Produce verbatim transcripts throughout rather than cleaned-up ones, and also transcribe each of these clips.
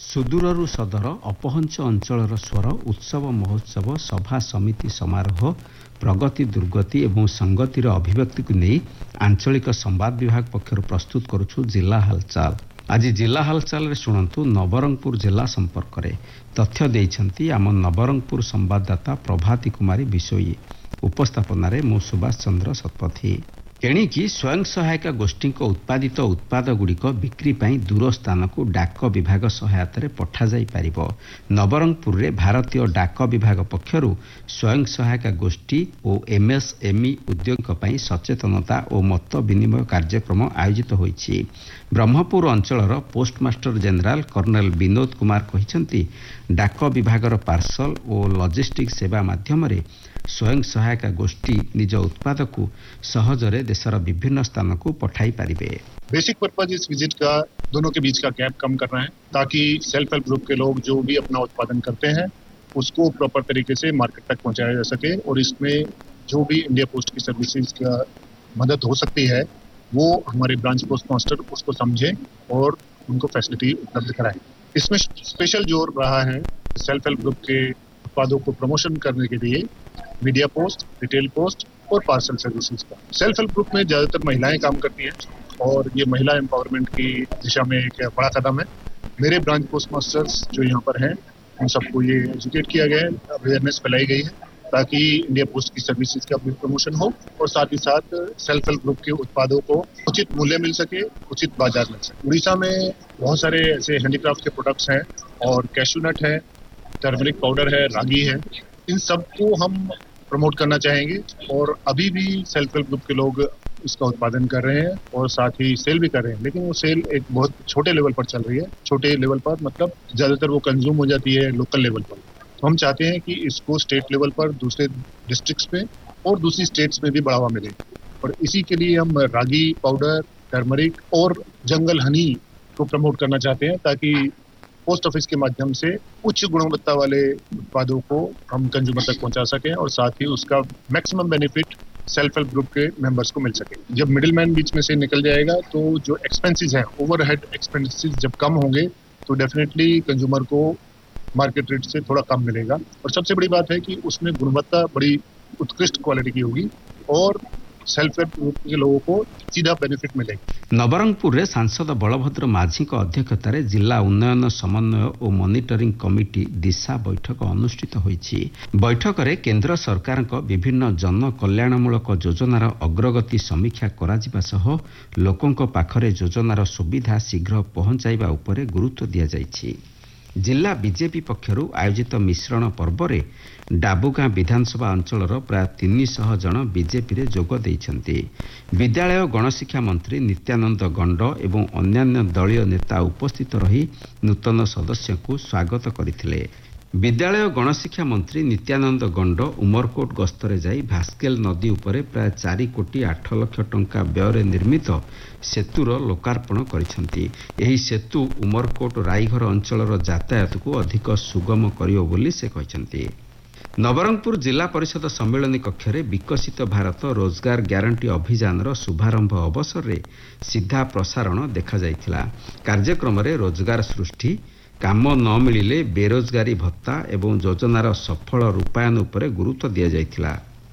ସୁଦୂରରୁ ସଦର ଅପହଞ୍ଚ ଅଞ୍ଚଳର ସ୍ୱର ଉତ୍ସବ ମହୋତ୍ସବ ସଭା ସମିତି ସମାରୋହ ପ୍ରଗତି ଦୁର୍ଗତି ଏବଂ ସଂଗତିର ଅଭିବ୍ୟକ୍ତିକୁ ନେଇ ଆଞ୍ଚଳିକ ସମ୍ବାଦ ବିଭାଗ ପକ୍ଷରୁ ପ୍ରସ୍ତୁତ କରୁଛୁ ଜିଲ୍ଲା ହାଲଚାଲ। ଆଜି ଜିଲ୍ଲା ହାଲଚାଲରେ ଶୁଣନ୍ତୁ ନବରଙ୍ଗପୁର ଜିଲ୍ଲା ସମ୍ପର୍କରେ ତଥ୍ୟ ଦେଇଛନ୍ତି ଆମ ନବରଙ୍ଗପୁର ସମ୍ବାଦଦାତା ପ୍ରଭାତୀ କୁମାରୀ ବିଶୋଇ। ଉପସ୍ଥାପନାରେ ମୁଁ ସୁଭାଷ ଚନ୍ଦ୍ର ଶତପଥୀ। ଏଣିକି ସ୍ୱୟଂ ସହାୟକ ଗୋଷ୍ଠୀଙ୍କ ଉତ୍ପାଦିତ ଉତ୍ପାଦଗୁଡ଼ିକ ବିକ୍ରି ପାଇଁ ଦୂର ସ୍ଥାନକୁ ଡାକ ବିଭାଗ ସହାୟତାରେ ପଠାଯାଇପାରିବ। ନବରଙ୍ଗପୁରରେ ଭାରତୀୟ ଡାକ ବିଭାଗ ପକ୍ଷରୁ ସ୍ୱୟଂ ସହାୟକ ଗୋଷ୍ଠୀ ଓ ଏମ୍ଏସ୍ଏମ୍ଇ ଉଦ୍ୟୋଗଙ୍କ ପାଇଁ ସଚେତନତା ଓ ମତ ବିନିମୟ କାର୍ଯ୍ୟକ୍ରମ ଆୟୋଜିତ ହୋଇଛି। ବ୍ରହ୍ମପୁର ଅଞ୍ଚଳର postmaster general colonel Binod Kumar କହିଛନ୍ତି, ଡାକ ବିଭାଗର ପାର୍ସଲ ଓ ଲଜିଷ୍ଟିକ୍ ସେବା ମାଧ୍ୟମରେ स्वयं सहायक गोष्ठी निज उत्पाद को सहजरे देशर विभिन्न स्थान को पठाई पारिबे। बेसिक पर्पज इस विजिट का दोनों के बीच का गैप कम करना है ताकि सेल्फ हेल्प ग्रुप के लोग जो भी अपना उत्पादन करते हैं उसको प्रॉपर तरीके से मार्केट तक पहुंचाया जा सके और इसमें जो भी इंडिया पोस्ट की सर्विसेज का मदद हो सकती है वो हमारे ब्रांच पोस्ट मास्टर उसको समझे और उनको फैसिलिटी उपलब्ध कराए। इसमें स्पेशल जोर रहा है सेल्फ हेल्प ग्रुप के उत्पादों को प्रमोशन करने के लिए मीडिया पोस्ट, रिटेल पोस्ट और पार्सल सर्विसेज का। सेल्फ हेल्प ग्रुप में ज्यादातर महिलाएं काम करती हैं और ये महिला एम्पावरमेंट की दिशा में एक बड़ा कदम है। मेरे ब्रांच पोस्ट मास्टर्स जो यहाँ पर हैं उन सबको ये एजुकेट किया गया है, अवेयरनेस फैलाई गई है ताकि इंडिया पोस्ट की सर्विसेज का भी प्रमोशन हो और साथ ही साथ सेल्फ हेल्प ग्रुप के उत्पादों को उचित मूल्य मिल सके, उचित बाजार मिल सके। उड़ीसा में बहुत सारे ऐसे हैंडीक्राफ्ट के प्रोडक्ट्स हैं और कैशू नट है, टर्मरिक पाउडर है, रागी है, इन सबको हम प्रमोट करना चाहेंगे और अभी भी सेल्फ हेल्प ग्रुप के लोग इसका उत्पादन कर रहे हैं और साथ ही सेल भी कर रहे हैं, लेकिन वो सेल एक बहुत छोटे लेवल पर चल रही है। छोटे लेवल पर मतलब ज्यादातर वो कंज्यूम हो जाती है लोकल लेवल पर। तो हम चाहते हैं कि इसको स्टेट लेवल पर दूसरे डिस्ट्रिक्ट्स में और दूसरी स्टेट्स में भी बढ़ावा मिले और इसी के लिए हम रागी पाउडर, टर्मरिक और जंगल हनी को प्रमोट करना चाहते हैं ताकि पोस्ट ऑफिस के माध्यम से उच्च गुणवत्ता वाले उत्पादों को हम कंज्यूमर तक पहुंचा सकें और साथ ही उसका maximum benefit self help group के मेंबर्स को मिल सके। जब मिडिलमैन बीच में से निकल जाएगा तो जो एक्सपेंसेस हैं, ओवरहेड एक्सपेंसेस जब कम होंगे तो डेफिनेटली कंज्यूमर को मार्केट रेट से थोड़ा कम मिलेगा और सबसे बड़ी बात है कि उसमें गुणवत्ता बड़ी उत्कृष्ट क्वालिटी की होगी और सेल्फ हेल्प ग्रुप के लोगों को सीधा बेनिफिट मिलेगा। नवरंगपुर रे सांसद बलभद्र माझी अध्यक्षतार जिला उन्नयन समन्वय और मॉनिटरिंग कमिटी दिशा बैठक अनुष्ठित होईछि। बैठक रे केंद्र सरकार विभिन्न जन कल्याणमूलक योजनार अग्रगति समीक्षा कराजिबा सह लोकंक पाखरे योजनार सुविधा शीघ्र पहुंचाइबा उपरे गुरुत्व दिया जाइछि। जिला बीजेपी पक्षरु आयोजित मिश्रण पर्व रे डाबुगां विधानसभा अंचलर प्राय तीन सौ जन बीजेपी रे जोग दैछन्ति। विद्यालय गणशिक्षा मंत्री नित्यानंद गंड एवं अन्यान्य दलीय नेता उपस्थित रही नूतन सदस्य को स्वागत करथिले। विद्यालय गणशिक्षा मंत्री नित्यानंद गंड उमरकोट गस्तरे जाई भास्केल नदी उपरे प्राय चार कोटी आठ लाख टंका व्यय निर्मित सेतुर लोकार्पण करिसंती। एही सेतु उमरकोट राईघर अंचलर यातायात को अधिक सुगम करियो बोली से कहिसंती। नवरंगपुर जिला परिषद सम्मेलन कक्ष रे विकसित भारत रोजगार ग्यारंटी अभियान शुभारंभ अवसर रे सीधा प्रसारण देखा जाइथिला। कार्यक्रम रे रोजगार सृष्टि, काम न मिलिले बेरोजगारी भत्ता एवं योजनार सफल रूपायन उपरे गुरुत्व दिया जाइथिला।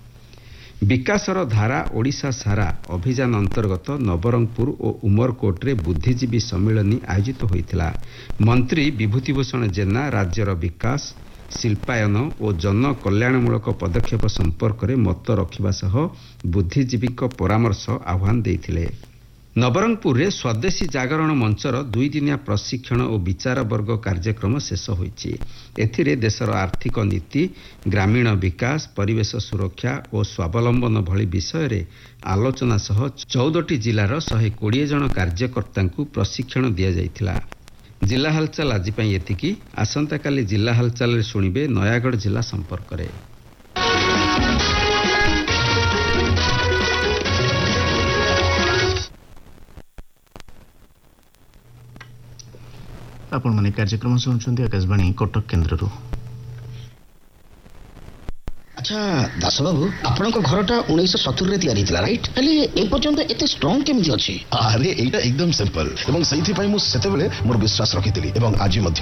विकासर धारा ओडिशा सारा अभियान अंतर्गत नवरंगपुर और उमरकोट रे बुद्धिजीवी सम्मेलन आयोजित होइथिला। मंत्री विभूतिभूषण जेना राज्यर विकास, शिल्पायन और जन कल्याणमूलक पदक्षेप संपर्क में मत रखिबा सह बुद्धिजीवी परामर्श आह्वान देइथिले। नवरंगपुर रे स्वदेशी जागरण मंचर दुई दिनिया प्रशिक्षण और विचार वर्ग कार्यक्रम शेष होईछि। एथिरे देशर आर्थिक नीति, ग्रामीण विकास, परिवेश सुरक्षा और स्वावलंबन भली विषय रे आलोचना सह चौदह जिलार एक सौ बीस जन कार्यकर्ता को प्रशिक्षण दिया जाइथिला। जिला हालचाल आज पई एतिकी। आसंता काली जिला हालचाल रे सुनिबे नयागढ़ जिला संपर्क रे। आपण माने कार्यक्रम सुनछन्ती आकाशवाणी कटक केन्द्ररू। अच्छा दास बाबू, आपनक घरटा उन्नीस सत्तर रे तैयारी थिला राइट? हेले ए पर्यंत एते स्ट्रांग केमि अछि? अरे एटा एकदम सिंपल एवं सही थी पई मु सेते बेले मोर विश्वास रखितली एवं आज मध्य